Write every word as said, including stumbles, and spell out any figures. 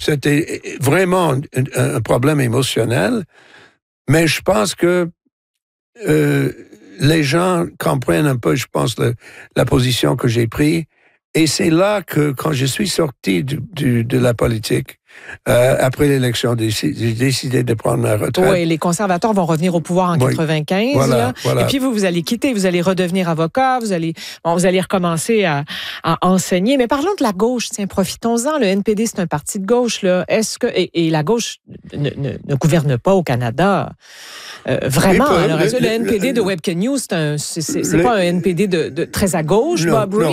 c'était vraiment un, un problème émotionnel, mais je pense que euh, les gens comprennent un peu, je pense, le, la position que j'ai prise. Et c'est là que, quand je suis sorti du, du, de la politique, euh, après l'élection, j'ai décidé de prendre ma retraite. Oui, les conservateurs vont revenir au pouvoir en oui. quatre-vingt-quinze. Voilà, là. voilà. Et puis, vous, vous allez quitter, vous allez redevenir avocat, vous allez, bon, vous allez recommencer à, à enseigner. Mais parlons de la gauche, tiens, profitons-en. Le N P D, c'est un parti de gauche, là. Est-ce que, et, et la gauche ne, ne, ne gouverne pas au Canada. Euh, vraiment, peut, alors, le, le, le N P D de Webken News, c'est, un, c'est, c'est, c'est le, pas un N P D de, de très à gauche, non, Bob Rae.